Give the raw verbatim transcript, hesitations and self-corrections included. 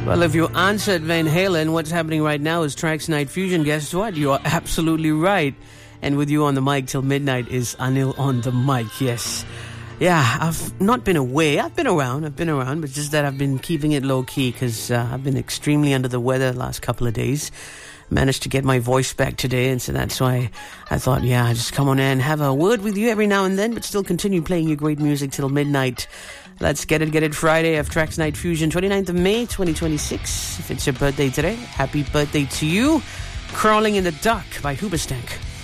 Well, if you answered Van Halen, what's happening right now is Tracks Night Fusion. Guess what? You are absolutely right. And with you on the mic till midnight is Anil on the mic. Yes. Yeah, I've not been away. I've been around. I've been around, but just that I've been keeping it low key because uh, I've been extremely under the weather the last couple of days. Managed to get my voice back today, and so that's why I thought, yeah, just come on and have a word with you every now and then, but still continue playing your great music till midnight. Let's get it, get it Friday of Tracks Night Fusion, twenty-ninth of May, twenty twenty-six. If it's your birthday today, happy birthday to you. Crawling in the Dark by Hoobastank.